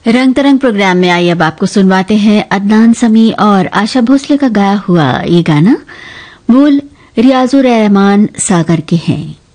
रंग तरंग प्रोग्राम में आई अब आपको सुनवाते हैं अदनान समी और आशा भोसले का गाया हुआ ये गाना। बोल रियाजुर रहमान सागर के हैं।